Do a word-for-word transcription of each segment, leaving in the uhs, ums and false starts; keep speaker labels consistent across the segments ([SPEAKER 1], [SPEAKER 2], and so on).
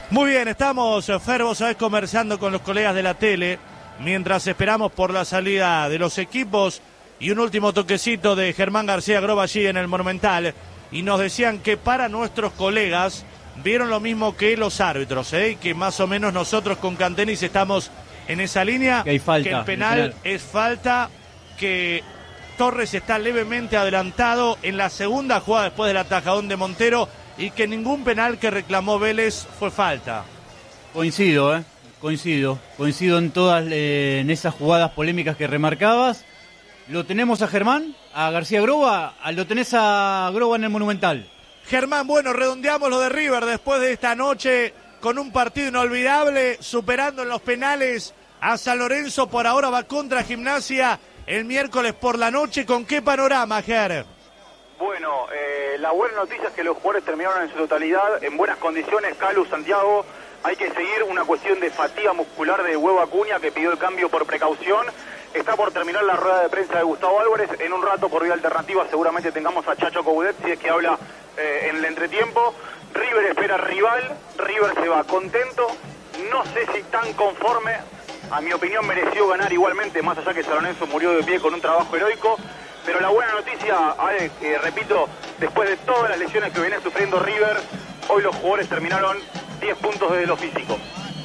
[SPEAKER 1] Muy bien, estamos, Fer, vos sabés, conversando con los colegas de la tele, mientras esperamos por la salida de los equipos y un último toquecito de Germán García Groba allí en el Monumental, y nos decían que para nuestros colegas vieron lo mismo que los árbitros, ¿eh? Y que más o menos nosotros con Cantenis estamos en esa línea,
[SPEAKER 2] que, hay falta,
[SPEAKER 1] que el penal es falta, que Torres está levemente adelantado en la segunda jugada después del atajadón de Montero, y que ningún penal que reclamó Vélez fue falta.
[SPEAKER 2] Coincido, ¿eh? Coincido. Coincido en todas eh, en esas jugadas polémicas que remarcabas. ¿Lo tenemos a Germán? ¿A García Groba? ¿Lo tenés a Groba en el Monumental?
[SPEAKER 1] Germán, bueno, redondeamos lo de River después de esta noche con un partido inolvidable, superando en los penales a San Lorenzo. Por ahora va contra Gimnasia el miércoles por la noche. ¿Con qué panorama, Ger?
[SPEAKER 3] Bueno, eh, la buena noticia es que los jugadores terminaron en su totalidad en buenas condiciones. Calu, Santiago, hay que seguir una cuestión de fatiga muscular de Huevo Acuña, que pidió el cambio por precaución. Está por terminar la rueda de prensa de Gustavo Álvarez. En un rato, por vía alternativa, seguramente tengamos a Chacho Coudet, si es que habla eh, en el entretiempo. River espera rival, River se va contento, no sé si tan conforme. A mi opinión mereció ganar igualmente, más allá que San Lorenzo murió de pie con un trabajo heroico. Pero la buena noticia, Ale, que repito, después de todas las lesiones que viene sufriendo River, hoy los jugadores terminaron diez puntos desde lo físico.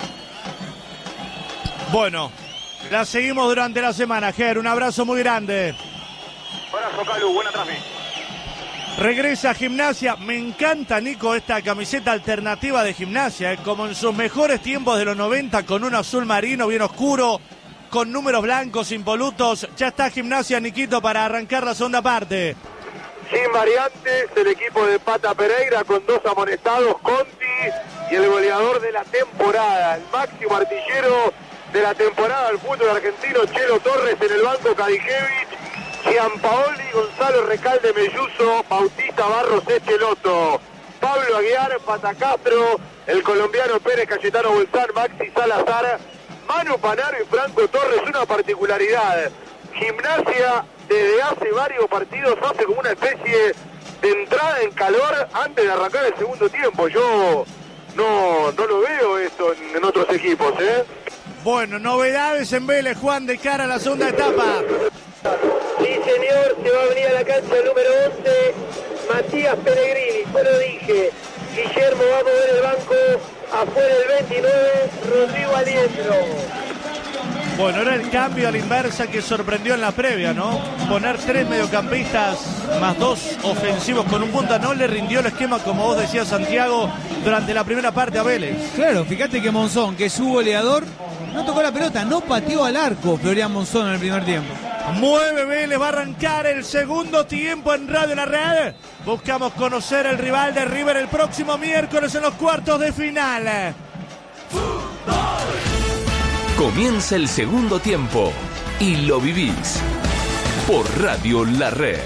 [SPEAKER 1] Bueno, la seguimos durante la semana, Ger. Un abrazo muy grande.
[SPEAKER 3] Abrazo, Calu, buena transmisión.
[SPEAKER 1] Regresa a Gimnasia. Me encanta, Nico, esta camiseta alternativa de Gimnasia, ¿eh? Como en sus mejores tiempos de los noventa, con un azul marino bien oscuro, con números blancos impolutos. Ya está Gimnasia, Niquito, para arrancar la segunda parte.
[SPEAKER 4] Sin variantes, el equipo de Pata Pereira con dos amonestados, Conti y el goleador de la temporada, el máximo artillero de la temporada del fútbol argentino, Chelo Torres. En el banco, Kadijevich, Gianpaoli, Gonzalo Recalde Melluso, Bautista Barros Echeloto, Pablo Aguiar, Pata Castro, el colombiano Pérez Cayetano Bolsán, Maxi Salazar, Manu Panaro y Franco Torres. Una particularidad: Gimnasia desde hace varios partidos hace como una especie de entrada en calor antes de arrancar el segundo tiempo. Yo no, no lo veo esto en, en otros equipos, ¿eh?
[SPEAKER 1] Bueno, novedades en Vélez, Juan, de cara a la segunda etapa.
[SPEAKER 5] Sí, señor, se va a venir a la cancha el número once, Matías Pellegrini. Yo lo dije, Guillermo va a mover el banco, afuera el veintinueve, Rodrigo Aliendro.
[SPEAKER 1] Bueno, era el cambio a la inversa que sorprendió en la previa, ¿no? Poner tres mediocampistas más dos ofensivos con un punta no le rindió el esquema, como vos decías, Santiago, durante la primera parte a Vélez.
[SPEAKER 6] Claro, fíjate que Monzón, que es su goleador, no tocó la pelota, no pateó al arco Florian Monzón en el primer tiempo.
[SPEAKER 1] Mueve Vélez, va a arrancar el segundo tiempo en Radio La Red. Buscamos conocer el rival de River el próximo miércoles en los cuartos de final.
[SPEAKER 7] Comienza el segundo tiempo y lo vivís por Radio La Red.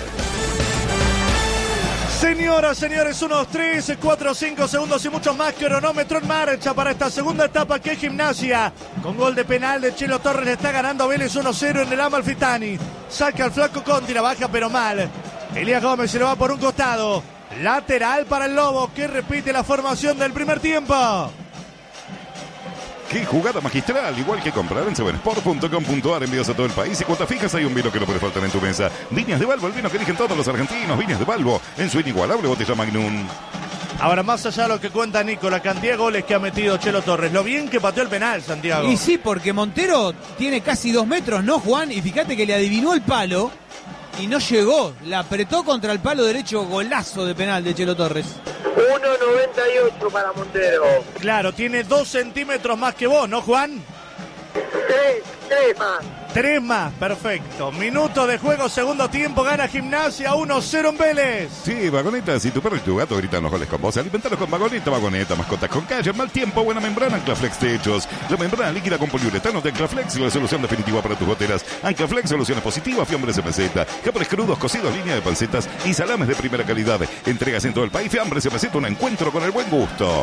[SPEAKER 1] Señoras, señores, unos tres, cuatro, cinco segundos y muchos más. Cronómetro en marcha para esta segunda etapa, que es Gimnasia. Con gol de penal de Chelo Torres le está ganando Vélez uno cero en el Amalfitani. Saca al flaco Conti, la baja pero mal. Elías Gómez se lo va por un costado. Lateral para el Lobo, que repite la formación del primer tiempo.
[SPEAKER 8] ¡Qué jugada magistral! Igual que comprar en seven sport punto com punto a r, envíos a todo el país y cuotas fijas. Hay un vino que no puede faltar en tu mesa. Viñas de Balbo, el vino que eligen todos los argentinos. Viñas de Balbo, en su inigualable botella Magnum.
[SPEAKER 1] Ahora, más allá de lo que cuenta Nico, la cantidad de goles que ha metido Chelo Torres, lo bien que pateó el penal, Santiago.
[SPEAKER 6] Y sí, porque Montero tiene casi dos metros, ¿no, Juan? Y fíjate que le adivinó el palo y no llegó. La apretó contra el palo derecho, golazo de penal de Chelo Torres.
[SPEAKER 5] uno noventa y ocho para Montero.
[SPEAKER 1] Claro, tiene dos centímetros más que vos, ¿no, Juan?
[SPEAKER 5] Tres, tres más.
[SPEAKER 1] Tres más, perfecto. Minuto de juego, segundo tiempo, gana Gimnasia uno cero en Vélez.
[SPEAKER 8] Sí, Vagoneta, si tu perro y tu gato gritan los goles con vos, alimentalos con Vagoneta, Vagoneta, mascotas con calle, mal tiempo, buena membrana, Anclaflex Techos. La membrana líquida con poliuretano de Anclaflex, la solución definitiva para tus goteras. Anclaflex, soluciones positivas, fiambres M Z, jamones crudos, cocidos, línea de pancetas y salames de primera calidad. Entregas en todo el país, fiambres M Z, un encuentro con el buen gusto.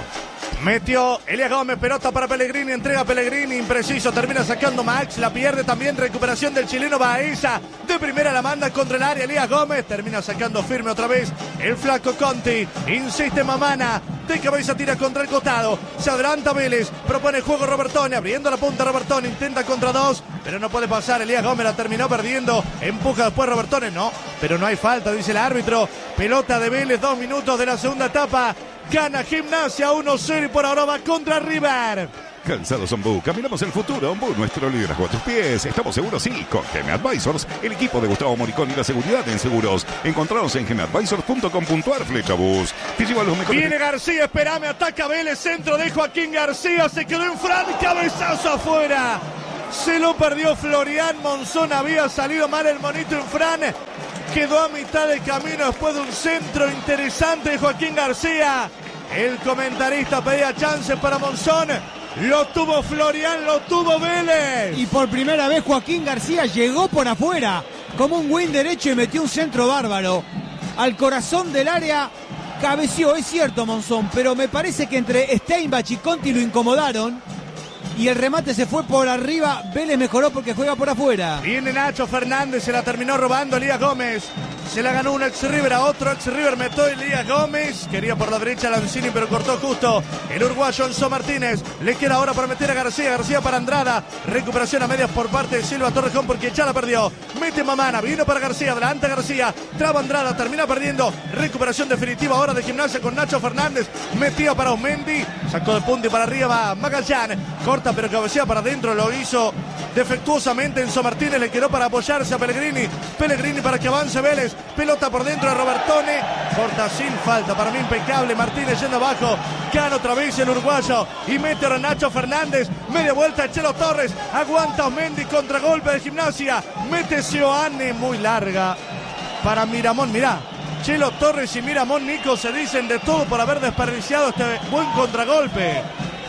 [SPEAKER 1] Metió Elías Gómez, pelota para Pellegrini, entrega Pellegrini, impreciso, termina sacando Max, la pierde también, recuperación del chileno Baeza, de primera la manda contra el área, Elías Gómez, termina sacando firme otra vez el flaco Conti, insiste Mamana, de cabeza tira contra el costado, se adelanta Vélez, propone juego Robertone, abriendo la punta Robertone, intenta contra dos, pero no puede pasar, Elías Gómez la terminó perdiendo, empuja después Robertone, no, pero no hay falta, dice el árbitro, pelota de Vélez, dos minutos de la segunda etapa. Gana Gimnasia uno cero y por ahora va contra River.
[SPEAKER 8] Calzados Ombú, caminamos el futuro. Ombú, nuestro liderazgo a tus pies. Estamos seguros, sí, con Gene Advisors, el equipo de Gustavo Moricón y la seguridad en seguros. Encontrados en gene advisors punto com punto ar, Flechabús. Te lleva a los mejores.
[SPEAKER 1] Viene García, espérame, ataca Vélez, centro de Joaquín García, se quedó en Fran, cabezazo afuera. Se lo perdió Florian Monzón, había salido mal el monito en Fran. Quedó a mitad de camino después de un centro interesante de Joaquín García. El comentarista pedía chances para Monzón. Lo tuvo Florian, lo tuvo Vélez.
[SPEAKER 6] Y por primera vez Joaquín García llegó por afuera, como un win derecho y metió un centro bárbaro. Al corazón del área cabeció, es cierto Monzón, pero me parece que entre Steinbach y Conti lo incomodaron. Y el remate se fue por arriba. Vélez mejoró porque juega por afuera.
[SPEAKER 1] Viene Nacho Fernández, se la terminó robando Elías Gómez. Se la ganó un ex River a otro ex River, metió Elías Gómez. Quería por la derecha Lanzini, pero cortó justo el uruguayo Enzo Martínez. Le queda ahora para meter a García. García para Andrada. Recuperación a medias por parte de Silva Torrejón porque ya la perdió. Mete Mamana, vino para García, adelante García. Traba Andrada, termina perdiendo. Recuperación definitiva ahora de Gimnasia con Nacho Fernández. Metía para Osmendi. Sacó de punta y para arriba Magallán. Corta pero cabecea para adentro. Lo hizo defectuosamente Enzo Martínez. Le quedó para apoyarse a Pellegrini. Pellegrini para que avance Vélez. Pelota por dentro de Robertone. Corta sin falta. Para mí impecable. Martínez yendo abajo. Gana otra vez el uruguayo. Y mete a Nacho Fernández. Media vuelta Chelo Torres. Aguanta Osmendi. Contragolpe de Gimnasia. Mete Sioane. Muy larga para Miramón. Mirá. Chelo Torres y Miramón Nico se dicen de todo por haber desperdiciado este buen contragolpe.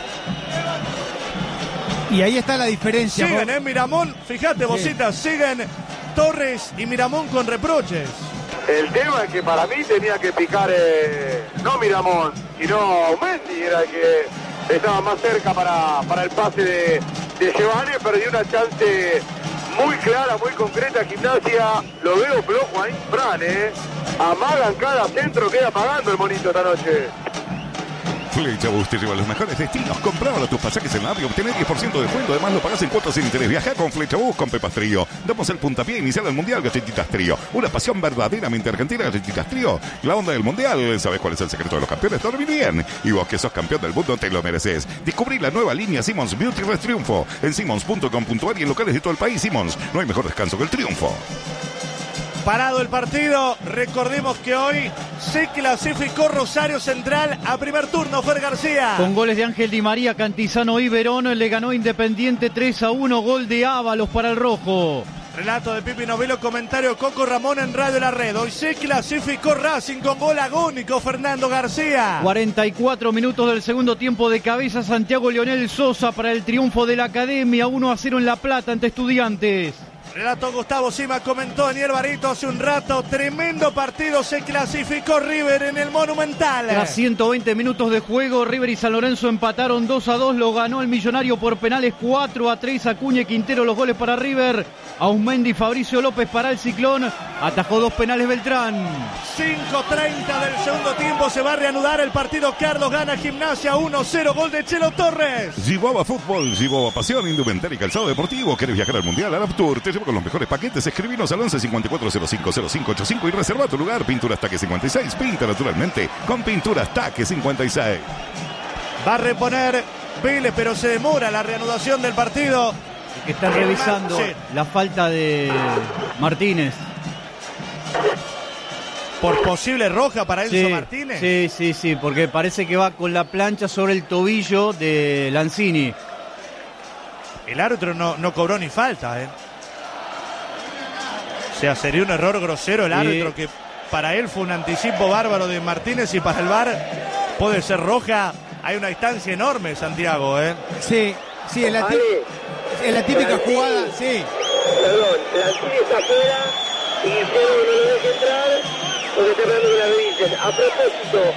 [SPEAKER 6] Y ahí está la diferencia.
[SPEAKER 1] Siguen, ¿eh? Miramón. Fíjate, Bocita. Sí. Siguen Torres y Miramón con reproches.
[SPEAKER 4] El tema es que para mí tenía que picar eh, no Miramón, sino Mendy, era el que estaba más cerca para, para el pase de, de Giovanni. Perdió una chance muy clara, muy concreta. Gimnasia, lo veo flojo ahí, Fran, eh. Amagan cada centro, queda pagando el monito esta noche.
[SPEAKER 8] Flechabús te lleva a los mejores destinos. Comprábalo tus pasajes en la app y obtener diez por ciento de descuento. Además lo pagás en cuotas sin interés. Viaja con Flechabús con Pepas Trío. Damos el puntapié inicial al Mundial Galletitas Trío. Una pasión verdaderamente argentina. Galletitas Trío. La onda del Mundial. ¿Sabés cuál es el secreto de los campeones? Dormir bien. Y vos que sos campeón del mundo te lo mereces. Descubrí la nueva línea Simmons Beauty Rest Triunfo. En simmons punto com punto ar y en locales de todo el país. Simmons. No hay mejor descanso que el triunfo.
[SPEAKER 1] Parado el partido, recordemos que hoy se clasificó Rosario Central a primer turno, Fer García.
[SPEAKER 2] Con goles de Ángel Di María, Cantizano y Verón, le ganó Independiente tres a uno, gol de Ábalos para el rojo.
[SPEAKER 1] Relato de Pipi Novelo, comentario Coco Ramón en Radio La Red. Hoy se clasificó Racing con gol agónico, Fernando García.
[SPEAKER 2] cuarenta y cuatro minutos del segundo tiempo, de cabeza Santiago Leonel Sosa para el triunfo de la Academia, uno a cero en La Plata ante Estudiantes.
[SPEAKER 1] Relato Gustavo Sima, comentó Daniel Barito hace un rato. Tremendo partido, se clasificó River en el Monumental.
[SPEAKER 2] Tras ciento veinte minutos de juego, River y San Lorenzo empataron dos a dos. Lo ganó el Millonario por penales cuatro a tres. Acuña y Quintero los goles para River. Ausmendi y Fabricio López para el Ciclón. Atajó dos penales Beltrán.
[SPEAKER 1] cinco treinta del segundo tiempo, se va a reanudar el partido. Carlos gana Gimnasia uno cero, gol de Chelo Torres.
[SPEAKER 8] Gibova Fútbol, Gibova Pasión, Indumentaria y Calzado Deportivo. ¿Querés viajar al Mundial? Arab Tour te lleva con los mejores paquetes. Escribinos al once cincuenta y cuatro cero cinco cero cinco ochenta y cinco y reserva tu lugar. Pinturas Taque cincuenta y seis, pinta naturalmente con Pinturas Taque cincuenta y seis.
[SPEAKER 1] Va a reponer Vélez, pero se demora la reanudación del partido.
[SPEAKER 2] Que está revisando sí. la falta de Martínez.
[SPEAKER 1] Por posible roja para Enzo
[SPEAKER 2] sí,
[SPEAKER 1] Martínez.
[SPEAKER 2] Sí, sí, sí, porque parece que va con la plancha sobre el tobillo de Lanzini.
[SPEAKER 1] El árbitro no, no cobró ni falta, ¿eh? O sea, sería un error grosero el árbitro, sí. que para él fue un anticipo bárbaro de Martínez y para el V A R puede ser roja. Hay una distancia enorme, Santiago, ¿eh?
[SPEAKER 6] Sí, sí, en la, tí en la típica Lanzini, jugada, sí.
[SPEAKER 5] Perdón, Lanzini está afuera y Guillermo no lo deja entrar porque está hablando de las revistas. A propósito,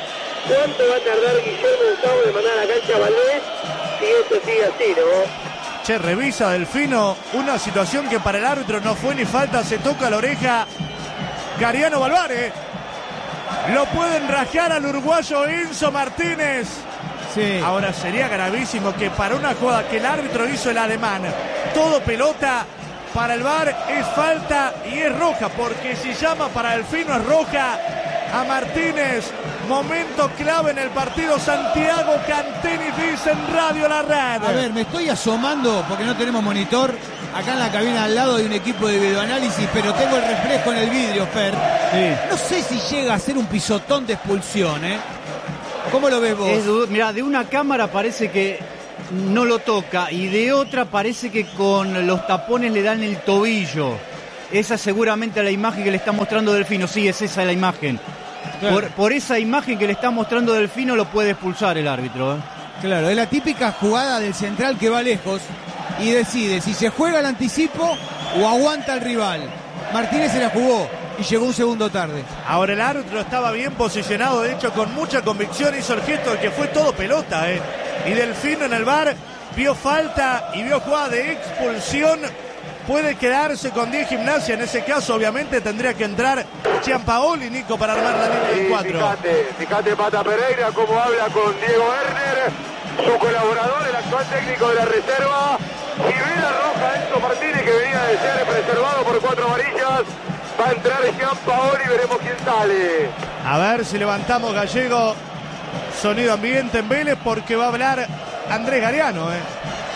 [SPEAKER 5] cuánto va a tardar Guillermo Gustavo de mandar a la cancha a Valdés si esto sigue así, ¿no?
[SPEAKER 1] Che, revisa Delfino una situación que para el árbitro no fue ni falta, se toca la oreja Gariano Balvare. Lo pueden rascar al uruguayo Enzo Martínez.
[SPEAKER 6] Sí.
[SPEAKER 1] Ahora sería gravísimo que para una jugada que el árbitro hizo el ademán, todo pelota, para el V A R es falta y es roja, porque si llama para Delfino es roja a Martínez. Momento clave en el partido. Santiago Canteni dice en Radio La Red.
[SPEAKER 6] A ver, me estoy asomando porque no tenemos monitor. Acá en la cabina al lado hay un equipo de videoanálisis, pero tengo el reflejo en el vidrio, Fer.
[SPEAKER 2] Sí.
[SPEAKER 6] No sé si llega a ser un pisotón de expulsión, ¿eh? ¿Cómo lo ves vos?
[SPEAKER 2] Es du- Mirá, de una cámara parece que no lo toca y de otra parece que con los tapones le dan el tobillo. Esa seguramente es la imagen que le está mostrando Delfino. Sí, es esa la imagen.
[SPEAKER 6] Claro.
[SPEAKER 2] Por, por esa imagen que le está mostrando Delfino lo puede expulsar el árbitro, ¿eh?
[SPEAKER 6] Claro, es la típica jugada del central que va lejos y decide si se juega el anticipo o aguanta al rival. Martínez se la jugó y llegó un segundo tarde.
[SPEAKER 1] Ahora el árbitro estaba bien posicionado, de hecho con mucha convicción hizo el gesto de que fue todo pelota, ¿eh? Y Delfino en el V A R vio falta y vio jugada de expulsión. Puede quedarse con diez Gimnasia, en ese caso obviamente tendría que entrar Gianpaoli, Nico, para armar la línea del cuatro.
[SPEAKER 4] Fíjate, fíjate Pata Pereira cómo habla con Diego Werner, su colaborador, el actual técnico de la reserva. Y ve la roja a Enzo Martínez, que venía de ser preservado por cuatro amarillas. Va a entrar Gianpaoli y veremos quién sale.
[SPEAKER 1] A ver si levantamos Gallego, sonido ambiente en Vélez, porque va a hablar Andrés Gariano, ¿eh?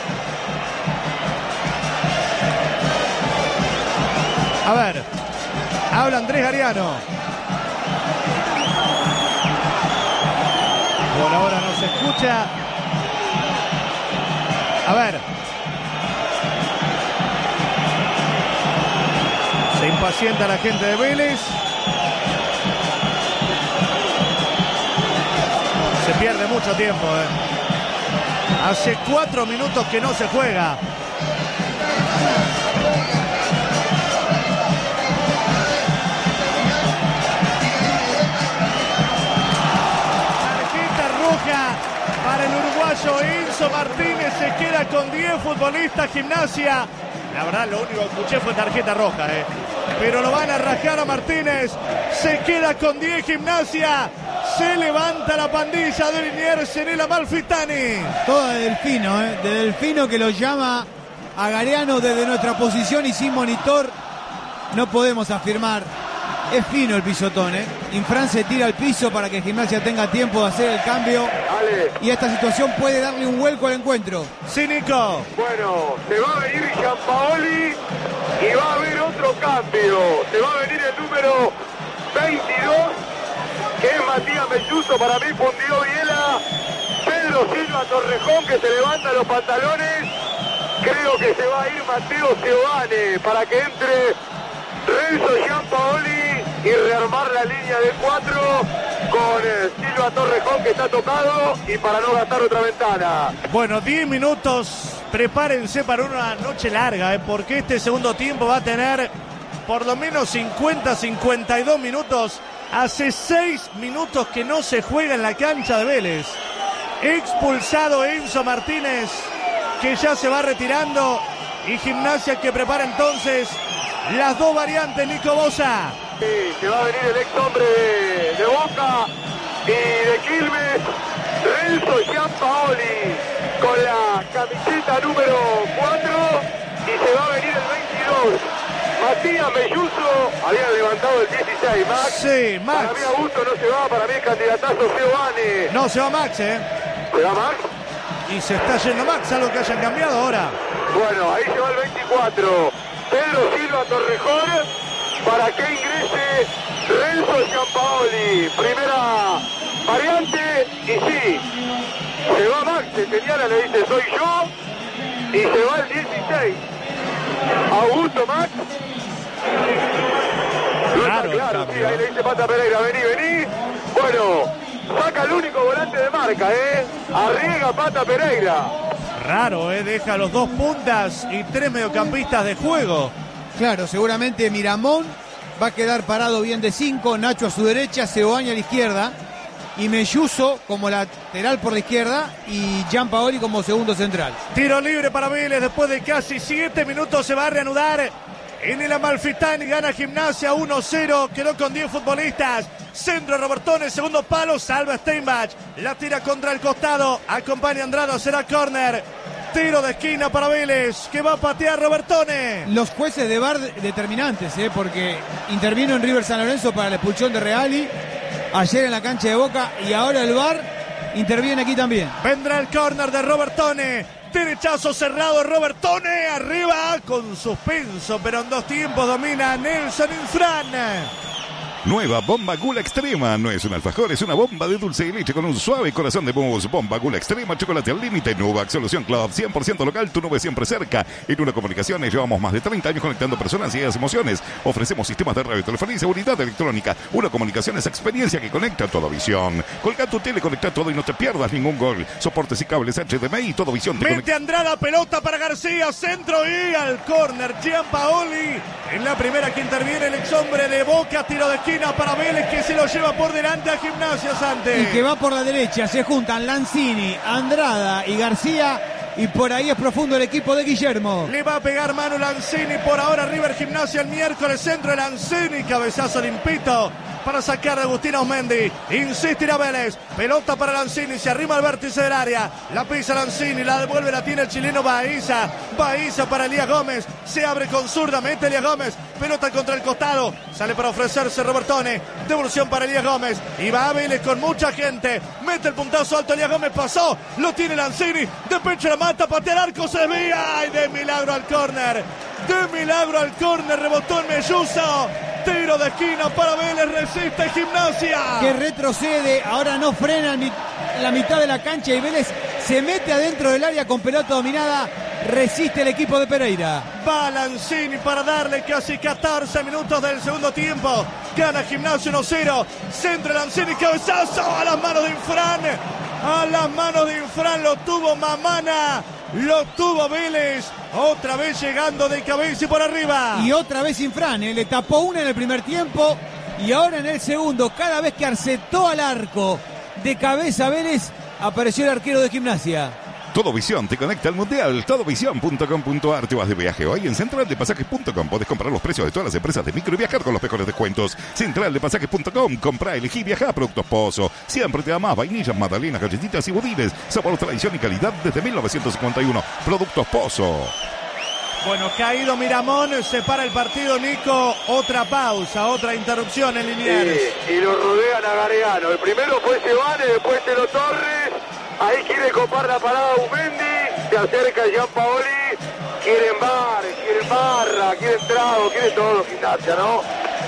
[SPEAKER 1] A ver, habla Andrés Gariano. Por ahora no se escucha. A ver. Se impacienta la gente de Vélez. Se pierde mucho tiempo, ¿eh? Hace cuatro minutos que no se juega. Para el uruguayo Enzo Martínez, se queda con diez futbolistas Gimnasia. La verdad, lo único que escuché fue tarjeta roja, ¿eh? Pero lo van a rascar a Martínez. Se queda con diez Gimnasia. Se levanta la pandilla de Liniers en el Amalfitani.
[SPEAKER 6] Toda de Delfino, ¿eh? De Delfino, que lo llama a Gariano desde nuestra posición y sin monitor. No podemos afirmar. Es fino el pisotón, ¿eh? Infran se tira al piso para que Gimnasia tenga tiempo de hacer el cambio.
[SPEAKER 4] Dale.
[SPEAKER 6] Y esta situación puede darle un vuelco al encuentro.
[SPEAKER 1] Sí, Nico.
[SPEAKER 4] Bueno, se va a venir Gianpaoli y va a haber otro cambio. Se va a venir el número veintidós, que es Matías Melluso. Para mí fundió Biela. Pedro Silva Torrejón, que se levanta los pantalones. Creo que se va a ir Mateo Seoane para que entre Renzo Gianpaoli y rearmar la línea de cuatro con eh, Silva Torrejón, que está tocado, y para no gastar otra ventana.
[SPEAKER 1] Bueno, diez minutos. Prepárense para una noche larga, ¿eh? Porque este segundo tiempo va a tener por lo menos cincuenta, cincuenta y dos minutos. Hace seis minutos que no se juega en la cancha de Vélez. Expulsado Enzo Martínez, que ya se va retirando. Y Gimnasia que prepara entonces las dos variantes, Nico Bosa.
[SPEAKER 4] Sí, se va a venir el ex hombre de, de Boca y de Quilmes, Renzo Gianpaoli, con la camiseta número cuatro, y se va a venir el veintidós. Matías Melluso, había levantado el dieciséis, Max.
[SPEAKER 1] Sí, Max.
[SPEAKER 4] Para mí Augusto no se va, para mí es candidatazo Seoane.
[SPEAKER 1] No, se va Max, ¿eh?
[SPEAKER 4] ¿Se va Max?
[SPEAKER 1] Y se está yendo Max, algo que hayan cambiado ahora.
[SPEAKER 4] Bueno, ahí se va el veinticuatro. Pedro Silva Torrejón, para que ingrese Renzo Gianpaoli. Primera variante, y sí, se va Max, se señala, le dice soy yo, y se va el dieciséis. Augusto Max. No está
[SPEAKER 1] Claro,
[SPEAKER 4] claro,
[SPEAKER 1] cambio.
[SPEAKER 4] sí, ahí le dice Pata Pereira, vení, vení. Bueno, saca el único volante de marca, ¿eh? Arriega Pata Pereira.
[SPEAKER 1] Raro, ¿eh? Deja los dos puntas y tres mediocampistas de juego.
[SPEAKER 6] Claro, seguramente Miramón va a quedar parado bien de cinco, Nacho a su derecha, Seoane a la izquierda. y Melluso como lateral por la izquierda y Gianpaoli como segundo central.
[SPEAKER 1] Tiro libre para Vélez después de casi siete minutos, se va a reanudar en el Amalfitani, gana Gimnasia uno cero, quedó con diez futbolistas. Centro Robertone, segundo palo, salva Steinbach, la tira contra el costado, acompaña Andrada, será córner. Tiro de esquina para Vélez, que va a patear Robertone.
[SPEAKER 6] Los jueces de V A R determinantes, ¿eh? Porque intervino en River San Lorenzo para la expulsión de Reali ayer en la cancha de Boca y ahora el V A R interviene aquí también.
[SPEAKER 1] Vendrá el córner de Robertone, derechazo cerrado, Robertone arriba con suspenso, pero en dos tiempos domina Nelson Infran.
[SPEAKER 8] Nueva Bomba Gula Extrema. No es un alfajor, es una bomba de dulce y leche con un suave corazón de mousse. Bomba Gula Extrema, chocolate al límite. Nubac Solución Club, cien por ciento local, tu nube siempre cerca. En Una Comunicaciones llevamos más de treinta años conectando personas y emociones. Ofrecemos sistemas de radio, telefonía y seguridad electrónica. Una Comunicaciones, experiencia que conecta toda visión. Colga tu tele, conecta todo y no te pierdas ningún gol. Soportes y cables H D M I y todo visión.
[SPEAKER 1] Mete conecta. Andrada, pelota para García, centro y al córner. Gianpaoli en la primera que interviene el ex hombre de Boca, tiro de esquina para Vélez que se lo lleva por delante a Gimnasia, Sante.
[SPEAKER 6] Y que va por la derecha, se juntan Lanzini, Andrada y García y por ahí es profundo el equipo de Guillermo.
[SPEAKER 1] Le va a pegar Manu Lanzini, por ahora River Gimnasia el miércoles, centro de Lanzini, cabezazo limpito para sacar de Agustín Osmendi. Insistirá Vélez, pelota para Lanzini, se arrima al vértice del área, la pisa Lanzini, la devuelve, la tiene el chileno Baiza, Baiza para Elías Gómez, se abre con zurda, mete Elías Gómez, pelota contra el costado, sale para ofrecerse Robertone, devolución para Elías Gómez, y va a Vélez con mucha gente, mete el puntazo alto, Elías Gómez pasó, lo tiene Lanzini, de pecho la mata, patea el arco, se desvía, y de milagro al córner, de milagro al córner, rebotó en Melluso. Tiro de esquina para Vélez, resiste Gimnasia.
[SPEAKER 6] Que retrocede, ahora no frena en la mitad de la cancha y Vélez se mete adentro del área con pelota dominada. Resiste el equipo de Pereira.
[SPEAKER 1] Va Lanzini para darle casi catorce minutos del segundo tiempo. Gana Gimnasia uno cero. Centro Lanzini, cabezazo a las manos de Infran. A las manos de Infran lo tuvo Mamana. Lo tuvo Vélez, otra vez llegando de cabeza y por arriba.
[SPEAKER 6] Y otra vez Infran, ¿eh? Le tapó una en el primer tiempo y ahora en el segundo, cada vez que arcetó al arco de cabeza Vélez, apareció el arquero de Gimnasia.
[SPEAKER 8] Todo Visión te conecta al Mundial. todo visión punto com punto ar. Te vas de viaje hoy en central de pasajes punto com. Podés comprar los precios de todas las empresas de micro y viajar con los mejores descuentos. central de pasajes punto com. Comprá, elegí, viajá. Productos Pozo. Siempre te da más. Vainillas, magdalenas, galletitas y budines. Sabor, tradición y calidad desde mil novecientos cincuenta y uno. Productos Pozo.
[SPEAKER 1] Bueno, caído Miramón, se para el partido, Nico. Otra pausa, otra interrupción en Liniers.
[SPEAKER 4] Sí, y lo rodean a Gareano. El primero fue Sebane, después Telo Torres. Ahí quiere copar la parada Umendi, se acerca Gianpaoli, quieren bar, quieren barra, quieren trago, quieren todo Gimnasia, ¿no?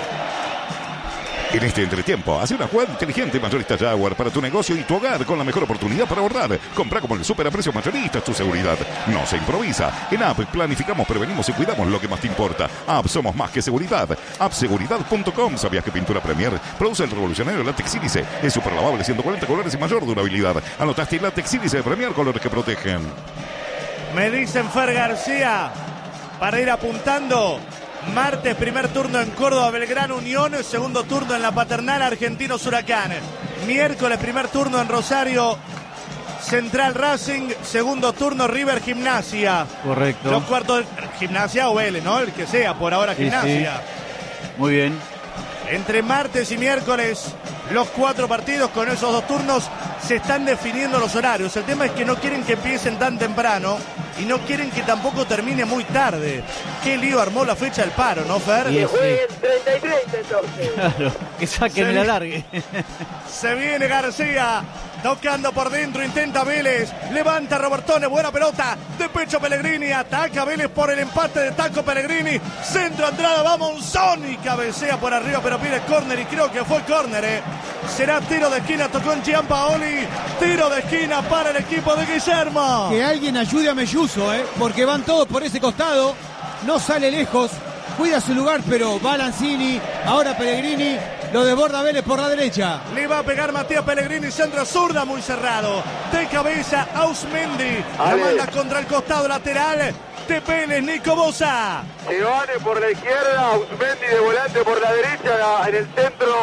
[SPEAKER 8] En este entretiempo, hace una jugada inteligente mayorista Jaguar para tu negocio y tu hogar con la mejor oportunidad para ahorrar. Compra como el super a precios mayoristas, tu seguridad no se improvisa. En App planificamos, prevenimos y cuidamos lo que más te importa. App somos más que seguridad. app seguridad punto com. ¿Sabías que Pintura Premier produce el revolucionario látex sílice? Es super lavable, ciento cuarenta colores y mayor durabilidad. Anotaste el látex sílice de Premier, colores que protegen.
[SPEAKER 1] Me dicen Fer García, para ir apuntando. Martes, primer turno en Córdoba, Belgrano, Unión. Segundo turno en la Paternal, Argentinos, Huracán. Miércoles, primer turno en Rosario, Central, Racing. Segundo turno, River, Gimnasia.
[SPEAKER 2] Correcto.
[SPEAKER 1] Los cuartos de Gimnasia o Vélez, ¿no? El que sea, por ahora Gimnasia.
[SPEAKER 2] Sí, sí. Muy bien.
[SPEAKER 1] Entre martes y miércoles, los cuatro partidos con esos dos turnos se están definiendo los horarios. El tema es que no quieren que empiecen tan temprano y no quieren que tampoco termine muy tarde. Qué lío armó la fecha del paro, ¿no, Fer?
[SPEAKER 5] Que jueguen treinta y treinta entonces.
[SPEAKER 2] Claro, que saquen el alargue.
[SPEAKER 1] Se viene García, tocando por dentro, intenta Vélez, levanta Robertone, buena pelota, de pecho Pellegrini, ataca Vélez por el empate de Taco Pellegrini, centro Andrada, va Monzón y cabecea por arriba, pero pide córner y creo que fue córner, ¿eh? Será tiro de esquina, tocó en Gianpaoli, tiro de esquina para el equipo de Guillermo.
[SPEAKER 6] Que alguien ayude a Melluso, ¿eh? Porque van todos por ese costado, no sale lejos, cuida su lugar, pero va Lanzini, ahora Pellegrini, lo desborda Vélez por la derecha.
[SPEAKER 1] Le va a pegar Matías Pellegrini, centro zurda, muy cerrado. De cabeza, Ausmendi. La manda contra el costado lateral de Vélez, Nico Bosa.
[SPEAKER 4] Sebane por la izquierda, Ausmendi de volante por la derecha, en el centro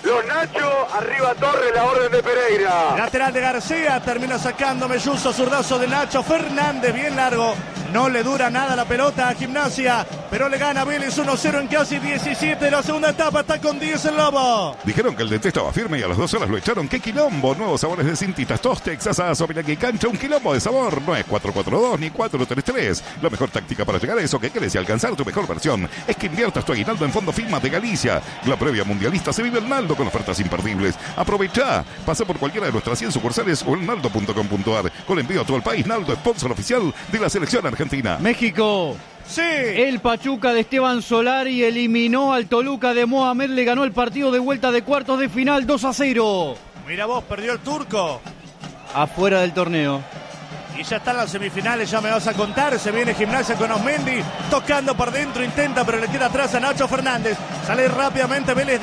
[SPEAKER 4] los Nacho, arriba Torres, la orden de Pereira.
[SPEAKER 1] Lateral de García, termina sacando Melluso, zurdazo de Nacho Fernández, bien largo. No le dura nada la pelota a Gimnasia, pero le gana Vélez uno cero en casi diecisiete de la segunda etapa. Está con diez el Lobo.
[SPEAKER 8] Dijeron que el D T estaba firme y a las dos horas lo echaron. ¡Qué quilombo! Nuevos sabores de cintitas, tostex, asadas, y cancha. Un quilombo de sabor. No es cuatro cuatro dos ni cuatro tres tres. La mejor táctica para llegar a eso que quieres y alcanzar tu mejor versión es que inviertas tu aguinaldo en Fondo Filma de Galicia. La previa mundialista se vive en Naldo con ofertas imperdibles. Aprovecha. Pasa por cualquiera de nuestras cien sucursales o en naldo punto com punto ar. Con envío a todo el país. Naldo, sponsor oficial de la selección argentina.
[SPEAKER 2] México.
[SPEAKER 1] Sí.
[SPEAKER 2] El Pachuca de Esteban Solari eliminó al Toluca de Mohamed. Le ganó el partido de vuelta de cuartos de final dos a cero.
[SPEAKER 1] Mira vos, perdió el turco.
[SPEAKER 2] Afuera del torneo.
[SPEAKER 1] Y ya están las semifinales, ya me vas a contar. Se viene Gimnasia con Osmendi, tocando por dentro, intenta, pero le queda atrás a Nacho Fernández. Sale rápidamente Vélez.